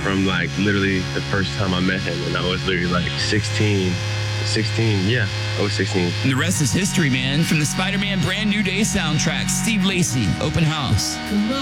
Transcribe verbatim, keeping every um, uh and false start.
from like literally the first time I met him, and I was literally like sixteen. sixteen, yeah, I was sixteen. And the rest is history, man. From the Spider-Man Brand New Day soundtrack, Steve Lacy, Open House.